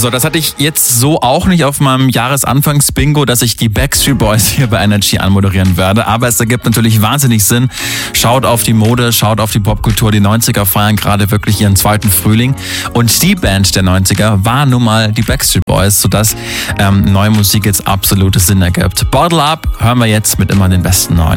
So, das hatte ich jetzt so auch nicht auf meinem Jahresanfangs-Bingo, dass ich die Backstreet Boys hier bei Energy anmoderieren werde. Aber es ergibt natürlich wahnsinnig Sinn. Schaut auf die Mode, schaut auf die Popkultur. Die 90er feiern gerade wirklich ihren zweiten Frühling. Und die Band der 90er war nun mal die Backstreet Boys, sodass neue Musik jetzt absolutes Sinn ergibt. Bottle Up hören wir jetzt mit immer den besten neuen.